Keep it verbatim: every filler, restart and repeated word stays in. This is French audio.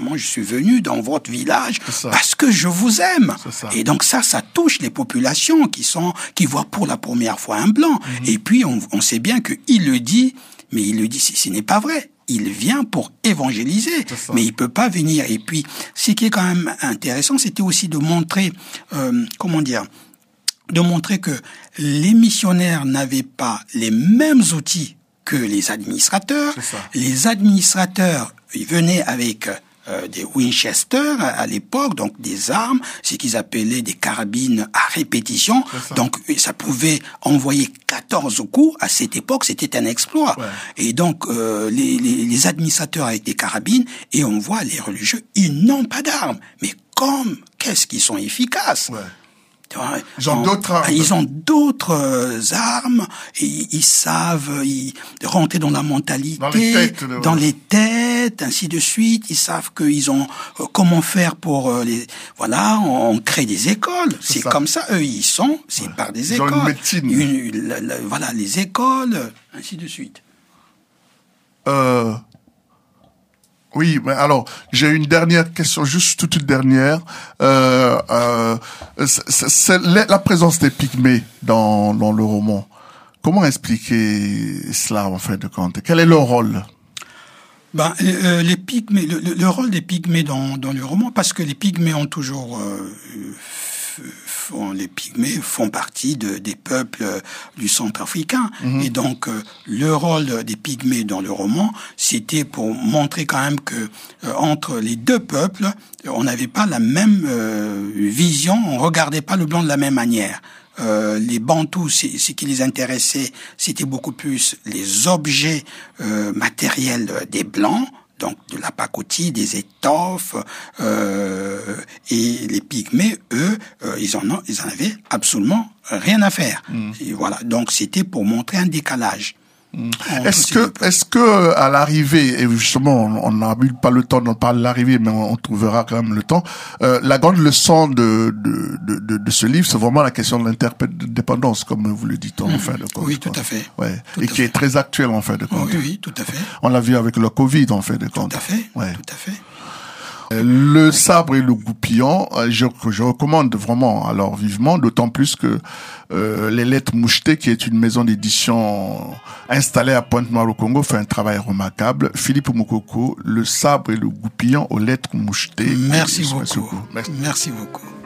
maman, je suis venu dans votre village parce que je vous aime. Et donc ça, ça touche les populations qui sont, qui voient pour la première fois un blanc. Mm-hmm. Et puis, on, on sait bien qu'il le dit, mais il le dit, ce n'est pas vrai. Il vient pour évangéliser, mais il peut pas venir. Et puis, ce qui est quand même intéressant, c'était aussi de montrer, euh, comment dire, de montrer que les missionnaires n'avaient pas les mêmes outils que les administrateurs. Les administrateurs, ils venaient avec euh, des Winchester à, à l'époque, donc des armes, ce qu'ils appelaient des carabines à répétition. Donc ça pouvait envoyer quatorze coups. À cette époque, c'était un exploit. Ouais. Et donc euh, les, les, les administrateurs avec des carabines, et on voit les religieux, ils n'ont pas d'armes. Mais comme, qu'est-ce qu'ils sont efficaces. Ouais. Ils ont d'autres armes. Ils ont d'autres armes, et ils savent ils, rentrer dans la mentalité, dans les têtes, le... dans les têtes, ainsi de suite. Ils savent qu'ils ont euh, comment faire pour euh, les. Voilà, on, on crée des écoles. C'est, c'est comme ça. Eux, ils sont, c'est ouais. par des ils écoles. Ont une médecine. Une, la, la, voilà, les écoles, ainsi de suite. Euh. Oui, mais alors j'ai une dernière question, juste toute une dernière. Euh, euh, c'est, c'est la présence des pygmées dans dans le roman. Comment expliquer cela en fin de compte? Quel est leur rôle? Ben, euh, les pygmées, le, le, le rôle des pygmées dans dans le roman, parce que les pygmées ont toujours euh, font, les pygmées font partie de, des peuples du centre africain. Mmh. Et donc, euh, le rôle des pygmées dans le roman, c'était pour montrer quand même que euh, entre les deux peuples, on n'avait pas la même euh, vision, on regardait pas le blanc de la même manière. Euh, les Bantous, c'est, ce qui les intéressait, c'était beaucoup plus les objets euh, matériels des Blancs, donc de la pacotille, des étoffes, euh, et les Pygmées, eux, euh, ils en ont, ils en avaient absolument rien à faire. Mmh. Et voilà, donc c'était pour montrer un décalage. Mmh. Est-ce que, est-ce que à l'arrivée, et justement, on n'a eu pas le temps d'en parler à l'arrivée, mais on, on trouvera quand même le temps. Euh, la grande leçon de, de de de de ce livre, c'est vraiment la question de l'interdépendance, comme vous le dites en mmh. fin de compte. Oui, tout à fait. Ouais, tout et qui fait. est très actuel en fin de compte. Oui, oui, tout à fait. On l'a vu avec le Covid en fin de compte. Tout à fait. Ouais. Tout à fait. Le sabre et le goupillon, je, je recommande vraiment, alors vivement, d'autant plus que euh, les Lettres Mouchetées, qui est une maison d'édition installée à Pointe-Noire au Congo, fait un travail remarquable. Philippe Moukoko, Le sabre et le goupillon aux Lettres Mouchetées. Merci beaucoup. Merci. Merci beaucoup.